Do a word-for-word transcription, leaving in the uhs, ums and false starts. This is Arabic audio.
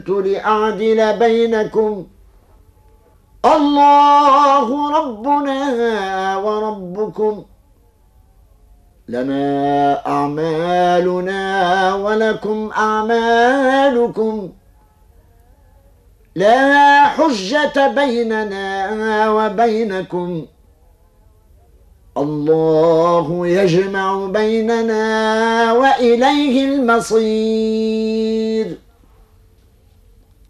لأعدل بينكم الله ربنا وربكم لنا أعمالنا ولكم أعمالكم لا حجة بيننا وبينكم الله يجمع بيننا وإليه المصير.